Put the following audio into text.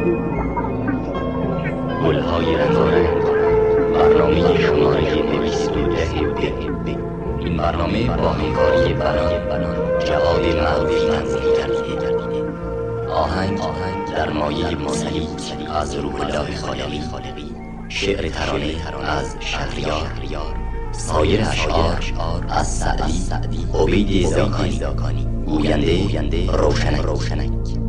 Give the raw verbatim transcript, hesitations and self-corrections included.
گلهای رنگارنگ، برنامه شماره دویست و ده. این برنامه با همکاری بنان جواد معروفی تنظیم کرده. آهنگ در مایه موسیقی از روح الله خالقی، شعر ترانه از شهریار، سایر اشعار از سعدی، عبید زاکانی، گوینده روشنک.